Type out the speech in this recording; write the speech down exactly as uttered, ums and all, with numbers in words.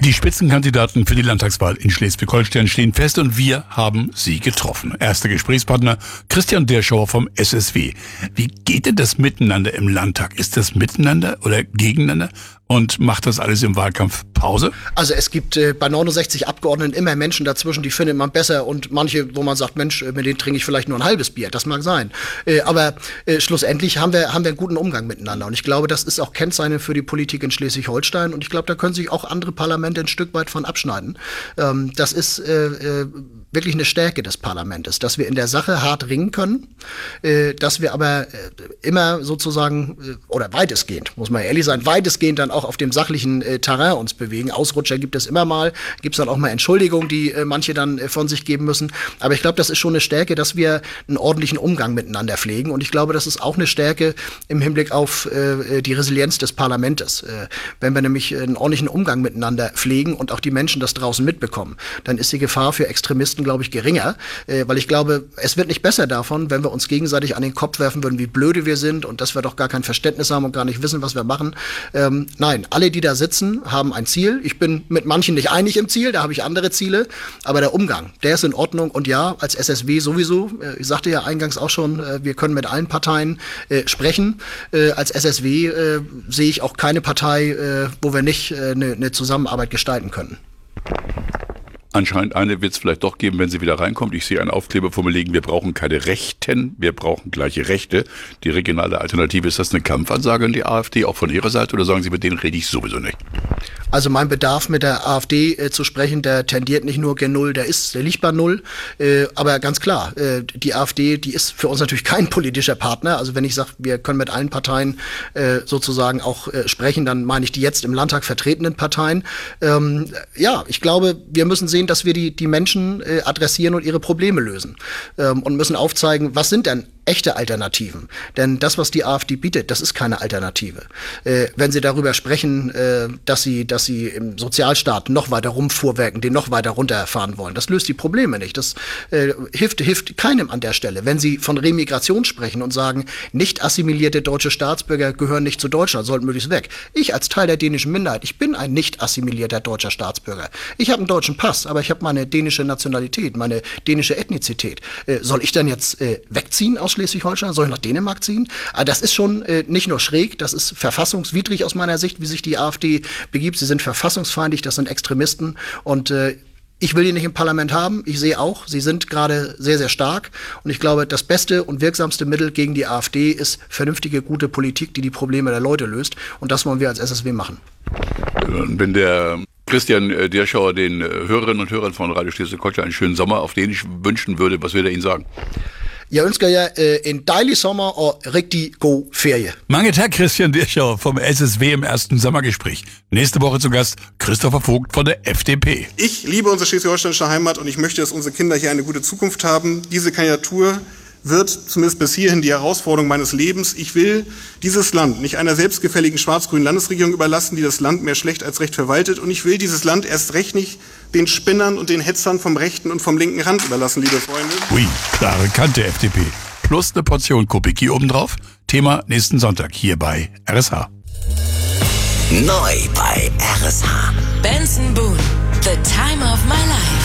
Die Spitzenkandidaten für die Landtagswahl in Schleswig-Holstein stehen fest und wir haben sie getroffen. Erster Gesprächspartner Christian Dirschauer vom S S W. Wie geht denn das Miteinander im Landtag? Ist das Miteinander oder Gegeneinander? Und macht das alles im Wahlkampf Pause? Also es gibt äh, bei neunundsechzig Abgeordneten immer Menschen dazwischen, die findet man besser und manche, wo man sagt, Mensch, mit denen trinke ich vielleicht nur ein halbes Bier. Das mag sein. Äh, aber äh, schlussendlich haben wir, haben wir einen guten Umgang miteinander. Und ich glaube, das ist auch Kennzeichen für die Politik in Schleswig-Holstein. Und ich glaube, da können sich auch andere Parlamente ein Stück weit von abschneiden. Ähm, das ist äh, äh, wirklich eine Stärke des Parlaments, dass wir in der Sache hart ringen können, äh, dass wir aber äh, immer sozusagen, äh, oder weitestgehend, muss man ehrlich sein, weitestgehend dann auch auf dem sachlichen äh, Terrain uns bewegen. Ausrutscher gibt es immer mal, gibt es dann auch mal Entschuldigungen, die äh, manche dann äh, von sich geben müssen. Aber ich glaube, das ist schon eine Stärke, dass wir einen ordentlichen Umgang miteinander pflegen. Und ich glaube, das ist auch eine Stärke im Hinblick auf äh, die Resilienz des Parlaments. Äh, wenn wir nämlich einen ordentlichen Umgang miteinander pflegen und auch die Menschen das draußen mitbekommen, dann ist die Gefahr für Extremisten, glaube ich, geringer. Äh, weil ich glaube, es wird nicht besser davon, wenn wir uns gegenseitig an den Kopf werfen würden, wie blöde wir sind und dass wir doch gar kein Verständnis haben und gar nicht wissen, was wir machen. Ähm, nein, alle, die da sitzen, haben ein Ziel. Ich bin mit manchen nicht einig im Ziel, da habe ich andere Ziele. Aber der Umgang, der ist in Ordnung. Und ja, als S S W sowieso, äh, ich sagte ja eingangs auch schon, äh, wir können mit allen Parteien äh, sprechen. Äh, als S S W äh, sehe ich auch keine Partei, äh, wo wir nicht eine äh, ne Zusammenarbeit gestalten können. Anscheinend eine wird es vielleicht doch geben, wenn sie wieder reinkommt. Ich sehe einen Aufkleber vor mir liegen, wir brauchen keine Rechten, wir brauchen gleiche Rechte. Die regionale Alternative, ist das eine Kampfansage an die AfD, auch von Ihrer Seite, oder sagen Sie, mit denen rede ich sowieso nicht? Also mein Bedarf mit der AfD äh, zu sprechen, der tendiert nicht nur gen Null, der ist, der liegt bei Null. Äh, aber ganz klar, äh, die AfD, die ist für uns natürlich kein politischer Partner. Also wenn ich sage, wir können mit allen Parteien äh, sozusagen auch äh, sprechen, dann meine ich die jetzt im Landtag vertretenen Parteien. Ähm, ja, ich glaube, wir müssen sehen, dass wir die, die Menschen äh, adressieren und ihre Probleme lösen. Ähm, und müssen aufzeigen, was sind denn echte Alternativen. Denn das, was die AfD bietet, das ist keine Alternative. Äh, wenn Sie darüber sprechen, äh, dass Sie, dass Sie im Sozialstaat noch weiter rumfuhrwerken, den noch weiter runterfahren wollen, das löst die Probleme nicht. Das äh, hilft, hilft keinem an der Stelle. Wenn Sie von Remigration sprechen und sagen, nicht assimilierte deutsche Staatsbürger gehören nicht zu Deutschland, sollten möglichst weg. Ich als Teil der dänischen Minderheit, ich bin ein nicht assimilierter deutscher Staatsbürger. Ich habe einen deutschen Pass, aber ich habe meine dänische Nationalität, meine dänische Ethnizität. Äh, soll ich dann jetzt äh, wegziehen aus Schleswig-Holstein? Soll ich nach Dänemark ziehen? Aber das ist schon äh, nicht nur schräg, das ist verfassungswidrig aus meiner Sicht, wie sich die AfD begibt. Sie sind verfassungsfeindlich, das sind Extremisten und äh, ich will die nicht im Parlament haben. Ich sehe auch, sie sind gerade sehr, sehr stark. Und ich glaube, das beste und wirksamste Mittel gegen die AfD ist vernünftige, gute Politik, die die Probleme der Leute löst. Und das wollen wir als S S W machen. Wenn der Christian Dirschauer den Hörerinnen und Hörern von Radio Schleswig-Holstein einen schönen Sommer auf Dänisch wünschen würde, was würde er Ihnen sagen? Jeg ønsker jer äh, en dejlig sommer og rigtig god ferie. Mange tak, Christian Dirschauer vom S S W im ersten Sommergespräch. Nächste Woche zu Gast Christopher Vogt von der F D P. Ich liebe unsere schleswig-holsteinische Heimat und ich möchte, dass unsere Kinder hier eine gute Zukunft haben. Diese Kandidatur wird zumindest bis hierhin die Herausforderung meines Lebens. Ich will dieses Land nicht einer selbstgefälligen schwarz-grünen Landesregierung überlassen, die das Land mehr schlecht als recht verwaltet. Und ich will dieses Land erst recht nicht den Spinnern und den Hetzern vom rechten und vom linken Rand überlassen, liebe Freunde. Ui, klare Kante F D P. Plus eine Portion Kopicki obendrauf. Thema nächsten Sonntag hier bei R S H. Neu bei R S H. Benson Boone, The Time of My Life.